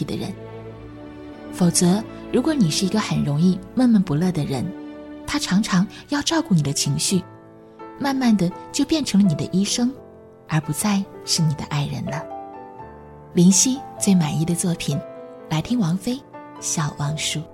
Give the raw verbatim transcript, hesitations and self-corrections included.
题的人。否则，如果你是一个很容易闷闷不乐的人，他常常要照顾你的情绪，慢慢的就变成了你的医生，而不再是你的爱人了。林夕最满意的作品，来听王菲《小王书》。